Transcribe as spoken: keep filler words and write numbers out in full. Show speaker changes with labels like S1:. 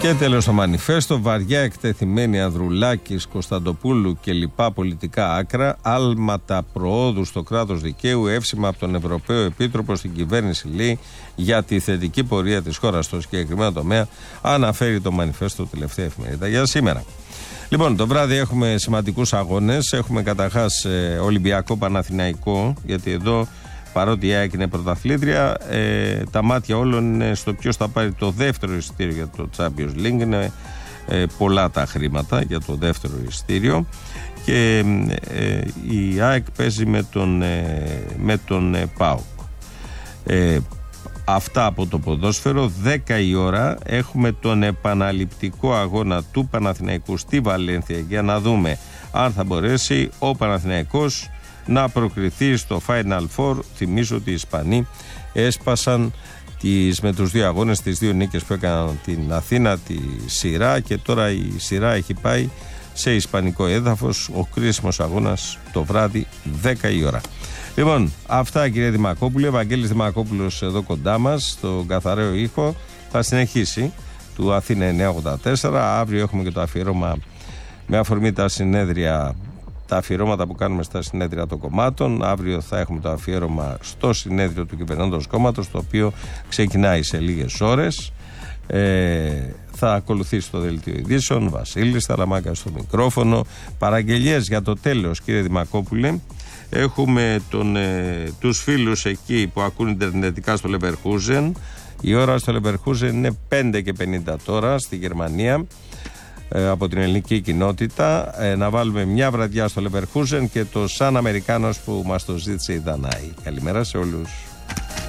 S1: Και τέλος το μανιφέστο, βαριά εκτεθειμένη Ανδρουλάκης, Κωνσταντοπούλου και λοιπά πολιτικά άκρα, άλματα προόδου στο κράτος δικαίου, εύσημα από τον Ευρωπαίο Επίτροπο στην κυβέρνηση, λέει, για τη θετική πορεία της χώρας στο συγκεκριμένο τομέα, αναφέρει το μανιφέστο, τελευταία εφημερίδα για σήμερα. Λοιπόν, το βράδυ έχουμε σημαντικούς αγώνες, έχουμε καταρχάς ε, Ολυμπιακό Παναθηναϊκό, γιατί εδώ παρότι η ΑΕΚ είναι πρωταθλήτρια, ε, τα μάτια όλων είναι στο ποιος θα πάρει το δεύτερο εισιτήριο για το Champions League. Είναι ε, πολλά τα χρήματα για το δεύτερο εισιτήριο. Και ε, η ΑΕΚ παίζει με τον, ε, με τον ε, ΠΑΟΚ. Ε, αυτά από το ποδόσφαιρο. δέκα η ώρα έχουμε τον επαναληπτικό αγώνα του Παναθηναϊκού στη Βαλένθια για να δούμε αν θα μπορέσει ο Παναθηναϊκός να προκριθεί στο Final Four. Θυμίζω ότι οι Ισπανοί έσπασαν τις, με τους δύο αγώνες, τις δύο νίκες που έκαναν την Αθήνα, τη σειρά, και τώρα η σειρά έχει πάει σε ισπανικό έδαφος. Ο κρίσιμος αγώνας το βράδυ δέκα η ώρα. Λοιπόν, αυτά κύριε Δημακόπουλε. Ευαγγέλης Δημακόπουλος εδώ κοντά μας στον καθαρό ήχο θα συνεχίσει του Αθήνα εννιακόσια ογδόντα τέσσερα. Αύριο έχουμε και το αφιέρωμα με αφορμή τα συνέδρια, τα αφιερώματα που κάνουμε στα συνέδρια των κομμάτων. Αύριο θα έχουμε το αφιέρωμα στο συνέδριο του κυβερνώντος κόμματος, το οποίο ξεκινάει σε λίγες ώρες. Ε, θα ακολουθήσει το δελτίο ειδήσεων, Βασίλης Θαλαμάκας στο μικρόφωνο. Παραγγελίες για το τέλος, κύριε Δημακόπουλε. Έχουμε τον, ε, τους φίλους εκεί που ακούν ιντερνετικά στο Leverkusen. Η ώρα στο Leverkusen είναι πέντε και πενήντα τώρα στη Γερμανία, ε, από την ελληνική κοινότητα. Ε, να βάλουμε μια βραδιά στο Leverkusen και το Σαν Αμερικάνος που μας το ζήτησε η Δανάη. Καλημέρα σε όλους.